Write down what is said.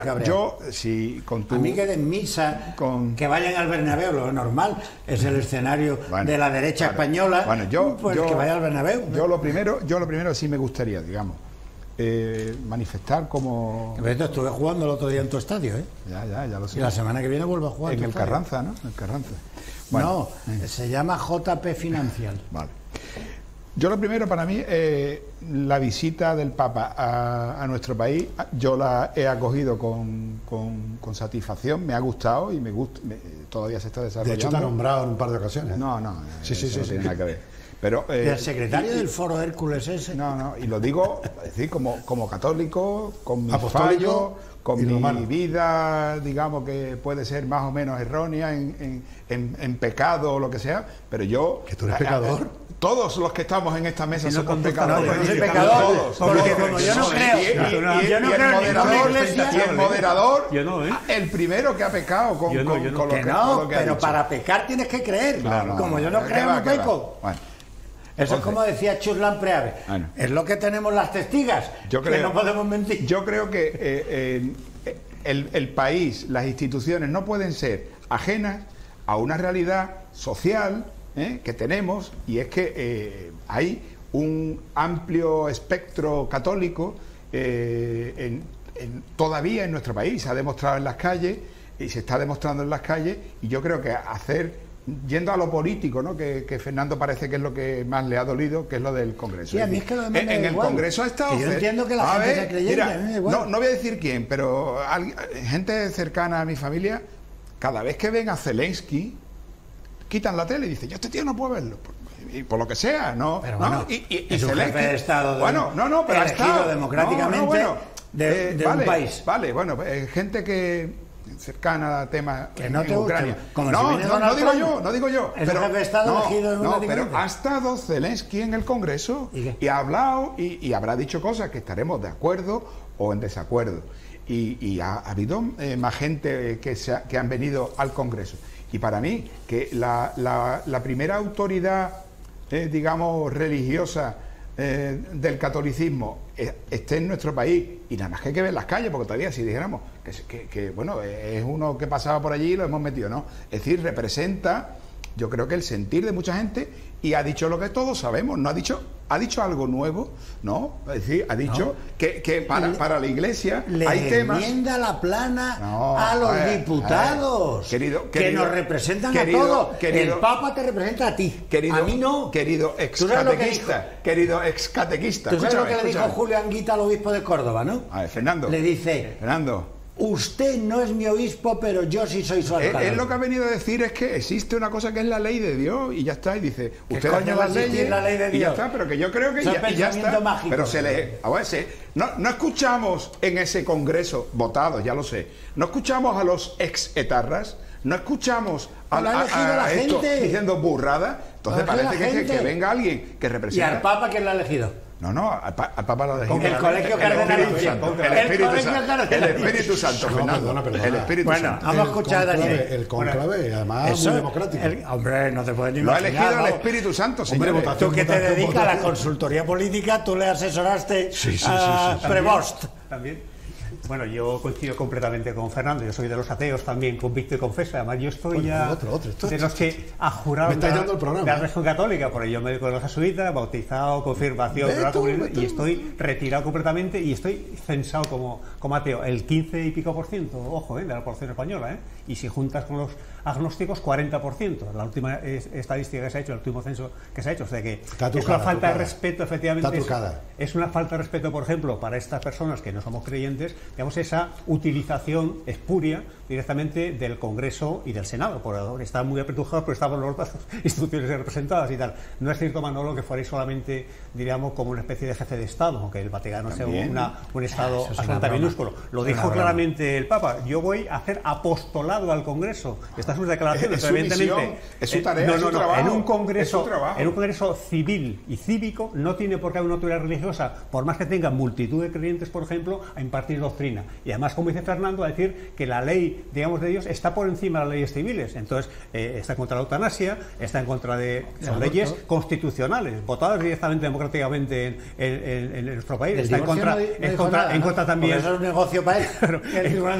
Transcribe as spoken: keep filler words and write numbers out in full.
Yo, si con tu... A mí que den misa, con... que vayan al Bernabéu, lo normal, es el escenario bueno, de la derecha bueno, española, bueno, yo, pues yo, que vaya al Bernabéu. ¿no? Yo lo primero, yo lo primero sí me gustaría, digamos, eh, manifestar como... Esto estuve jugando el otro día en tu estadio, ¿eh? Ya, ya, ya lo sé. Y la semana que viene vuelvo a jugar. En el estadio. Carranza, ¿no? En el Carranza. Bueno, no, eh. se llama J P Financial. Vale. Yo lo primero para mí, eh, la visita del Papa a, a nuestro país, yo la he acogido con, con, con satisfacción, me ha gustado y me gusta, me, todavía se está desarrollando. De hecho te ha nombrado en un par de ocasiones. No, no, sí, sí, sí, no sí, tiene sí. nada que ver. Pero, eh, el secretario y, del Foro Hércules ese. No, no, y lo digo es decir, como, como católico, con mi fallo, con mi romano. vida, digamos que puede ser más o menos errónea, en, en, en, en pecado o lo que sea, pero yo... ¿Que tú eres pecador? Todos los que estamos en esta mesa si no somos pecadores. No, yo soy pecador, todos, porque todos, como yo no creo, y, y, y, yo no y creo el moderador, en la iglesia, y el moderador, yo no, ¿eh? el primero que ha pecado con, yo no, con, yo no. con lo que, que no, con lo que pero ha dicho. para pecar tienes que creer. No, no, como no, yo no no, creo, va, no peco. Bueno, eso entonces, es como decía Chuslan Preave. Bueno. Es lo que tenemos las testigas, yo creo, que no podemos mentir. Yo creo que eh, eh, el, el país, las instituciones no pueden ser ajenas a una realidad social eh, que tenemos, y es que eh, hay un amplio espectro católico eh, en, en, todavía en nuestro país, se ha demostrado en las calles y se está demostrando en las calles, y yo creo que hacer, yendo a lo político, ¿no? que, que Fernando parece que es lo que más le ha dolido, que es lo del Congreso. Sí, a mí es que lo demás en, me da en el igual. Congreso ha estado... Que yo entiendo que la a gente ver, sea creyente, mira, a mí me da igual. no, no voy a decir quién, pero alguien, gente cercana a mi familia, cada vez que ven a Zelensky, quitan la tele y dicen, yo este tío no puedo verlo. Y por lo que sea, ¿no? Pero ¿no? bueno, y, y, es y un Zelensky, jefe de Estado de bueno, no, no, pero ha elegido estado democráticamente no, no, bueno, de, eh, de vale, un país. Vale, bueno, eh, gente que cercana a temas que no en te Ucrania. gusta, como no, si viene no, Donald no digo Trump. yo, no digo yo. Es pero, un jefe de Estado no, elegido no, democráticamente. pero ha estado Zelensky en el Congreso ¿Y, qué? y ha hablado y, y habrá dicho cosas que estaremos de acuerdo o en desacuerdo. Y, y ha, ha habido eh, más gente que, se ha, que han venido al Congreso. Y para mí, que la, la, la primera autoridad, eh, digamos, religiosa eh, del catolicismo eh, esté en nuestro país, y nada más que hay que ver las calles, porque todavía si dijéramos que, que, que bueno, es uno que pasaba por allí y lo hemos metido, ¿no? Es decir, representa, yo creo que el sentir de mucha gente, y ha dicho lo que todos sabemos, no ha dicho, ha dicho algo nuevo, ¿no? Es decir, ha dicho no. que, que para, le, para la Iglesia le hay temas... enmienda la plana no, a los a ver, diputados, a ver, querido, que querido, nos representan querido, a todos. Querido, el Papa te representa a ti, querido, a mí no. Querido excatequista, querido excatequista. ¿Tú sabes lo que le dijo escúchame. Julio Anguita al obispo de Córdoba, no? A ver, Fernando. Le dice... Fernando. Usted no es mi obispo, pero yo sí soy su alcalde. Él, él lo que ha venido a decir es que existe una cosa que es la ley de Dios, y ya está, y dice, usted hace las leyes la ley de Dios? Y ya está, pero que yo creo que ya, y ya está. Mágico. Pero se le, a ver, se, no, no escuchamos en ese congreso, votados, ya lo sé, no escuchamos a los ex etarras, no escuchamos a, a, a, a, la a esto gente. diciendo burrada, entonces parece que, que venga alguien que representa. ¿Y al Papa quién lo ha elegido? No, no, al, pa, al Papa lo ha elegido. El Colegio Cardenalicio. El Espíritu Santo. El Espíritu Santo, Fernando. Perdona, perdona. El Espíritu bueno, Santo. vamos a escuchar a Daniel. El conclave, además, eso, muy democrático. El, hombre, no te puedes ni Lo ha imaginar. elegido el ¿no? Espíritu Santo, señores. Hombre, Tú que te votación, dedicas a la votación. consultoría política, tú le asesoraste sí, sí, sí, a sí, sí. Prevost. También. Bueno, yo coincido completamente con Fernando, yo soy de los ateos también, convicto y confeso, además yo estoy Bueno, ya otro, otro, esto, de esto, los que ha jurado me está de, dando el programa, de la ¿eh? religión católica, porque yo me dedico a la jesuita, bautizado, confirmación, Ve la tú, comunidad, ve tú. y estoy retirado completamente y estoy censado como, como ateo, el quince y pico por ciento, ojo, ¿eh? de la población española, ¿eh? Y si juntas con los agnósticos, cuarenta por ciento, la última es, estadística que se ha hecho, el último censo que se ha hecho, o sea que Está es trucada, una falta trucada. de respeto, efectivamente, Está trucada. es, es una falta de respeto, por ejemplo, para estas personas que no somos creyentes, digamos, esa utilización espuria directamente del Congreso y del Senado, por están muy apretujados, pero estamos las otras instituciones representadas y tal. No es cierto, Manolo, que fuerais solamente, diríamos, como una especie de jefe de Estado, aunque el Vaticano También. sea una, un Estado Eso es bastante una minúsculo. Lo Es dijo una claramente el Papa. Yo voy a hacer apostolado al Congreso. Estas son sus declaraciones, Es su evidentemente. misión, es su eh, tarea, no, es no, su no, trabajo, en un es congreso, su trabajo. en un congreso civil y cívico no tiene por qué haber una autoridad religiosa, por más que tenga multitud de creyentes, por ejemplo, a impartir doctrina doctrina. Y además, como dice Fernando, a decir que la ley, digamos, de Dios está por encima de las leyes civiles. Entonces, eh, está en contra de la eutanasia, está en contra de... Son leyes constitucionales, votadas directamente, democráticamente en, en, en, en nuestro país. El Está en divorcio contra, no di- no en dijo contra, nada, en ¿no? contra también... Porque eso es un negocio para él. El Tribunal